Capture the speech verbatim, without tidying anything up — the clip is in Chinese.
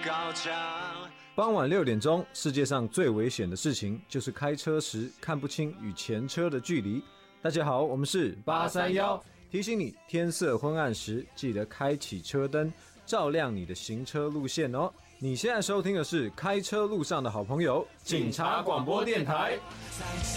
高墙。 傍晚六点钟，世界上最危险的事情就是开车时看不清与前车的距离。大家好，我们是八三一，提醒你天色昏暗时记得开启车灯，照亮你的行车路线哦。你现在收听的是开车路上的好朋友——警察广播电台。